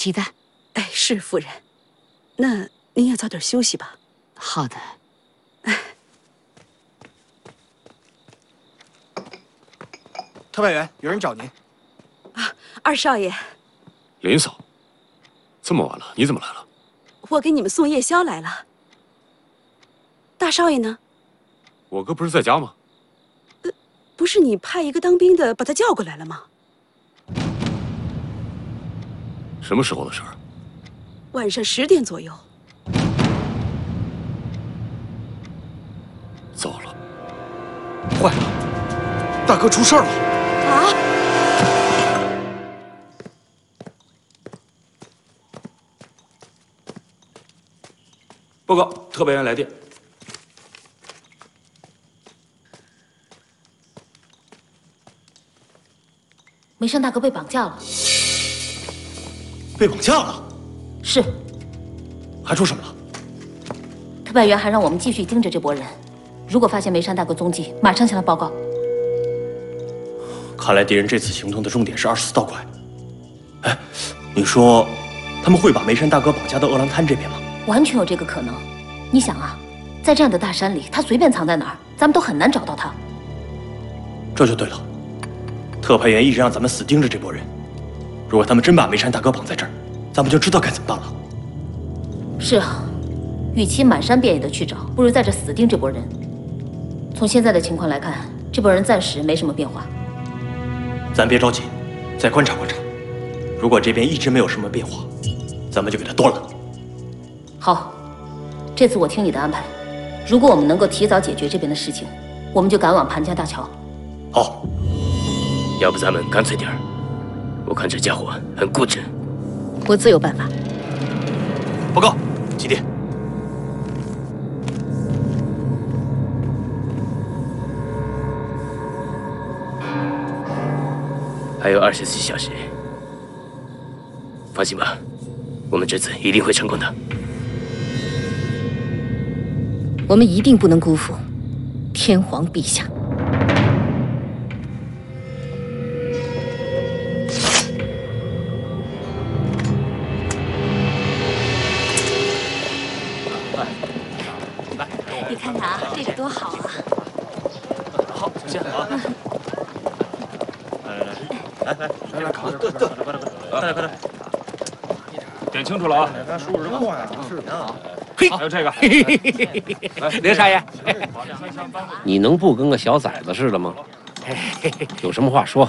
鸡蛋。 哎，是夫人。那您也早点休息吧。 好的。 特派员，有人找您。 啊，二少爷， 林嫂，这么晚了，你怎么来了？ 我给你们送夜宵来了。大少爷呢？ 我哥不是在家吗？ 不是你派一个当兵的把他叫过来了吗？ 什么时候的事儿？ 晚上10点左右。 糟了， 坏了，大哥出事儿了！ 啊！ 报告，特派员来电。 梅山大哥被绑架了。 被绑架了？ 是。 还说什么了？ 特派员还让我们继续盯着这拨人，如果发现梅山大哥踪迹，马上向他报告。 看来敌人这次行动的重点是24道拐。哎，你说他们会把梅山大哥绑架到饿狼滩这边吗？ 完全有这个可能。你想啊，在这样的大山里，他随便藏在哪儿，咱们都很难找到他。 这就对了，特派员一直让咱们死盯着这拨人。如果他们真把梅山大哥绑在这儿，咱们就知道该怎么办了。 是啊，与其满山遍野的去找，不如在这死盯这拨人。从现在的情况来看，这拨人暂时没什么变化。 咱别着急，再观察观察。如果这边一直没有什么变化，咱们就给他端了。 好，这次我听你的安排。如果我们能够提早解决这边的事情，我们就赶往盘江大桥。 好， 要不咱们干脆点儿。我看这家伙很固执。 我自有办法。 报告，几点？ 还有24小时。放心吧，我们这次一定会成功的。 我们一定不能辜负天皇陛下。 你看看啊，这个多好啊！ 好，谢谢啊。来，烤对，快点， 点清楚了啊！ 咱数着货呀，是啊。 嘿，还有这个， 林少爷，你能不跟个小崽子似的吗？有什么话说。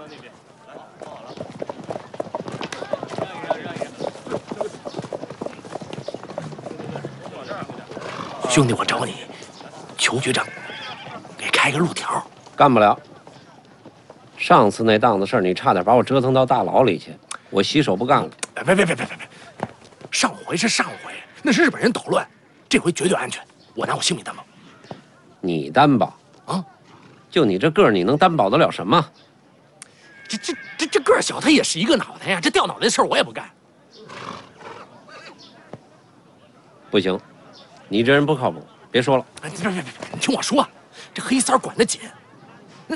兄弟，我找你，裘局长，给开个路条。 干不了。上次那档子事儿，你差点把我折腾到大牢里去，我洗手不干了。 别！上回是上回，那是日本人捣乱，这回绝对安全，我拿我性命担保。 你担保啊？ 就你这个儿，你能担保得了什么？ 这个儿小，他也是一个脑袋呀，这掉脑袋的事儿我也不干。 不行，你这人不靠谱，别说了。 别，你听我说，这黑三管得紧，那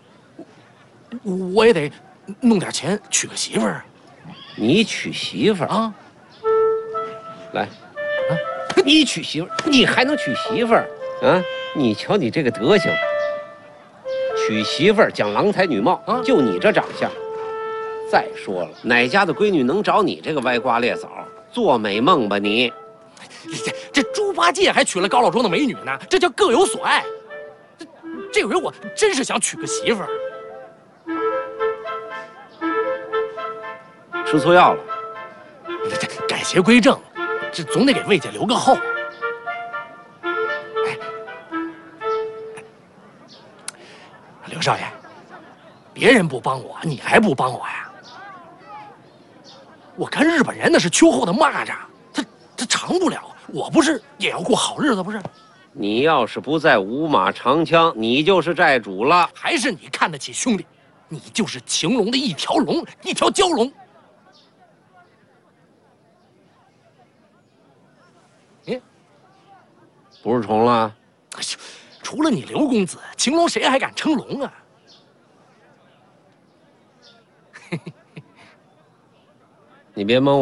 我也得弄点钱娶个媳妇儿。 你娶媳妇儿啊？ 来，啊，你娶媳妇儿，你还能娶媳妇儿啊？你瞧你这个德行，娶媳妇儿讲郎才女貌，就你这长相。再说了，哪家的闺女能找你这个歪瓜裂枣？做美梦吧你！ 这猪八戒还娶了高老庄的美女呢，这叫各有所爱。这回我真是想娶个媳妇儿。 吃错药了。 这改邪归正，这总得给魏家留个后。刘少爷，别人不帮我，你还不帮我呀？我看日本人那是秋后的蚂蚱，他长不了，我不是也要过好日子不是？ 你要是不再五马长枪，你就是债主了。 还是你看得起兄弟？你就是情龙的一条龙，一条蛟龙。 不是虫了？ 除了你刘公子，情龙谁还敢称龙啊？ 你别蒙我。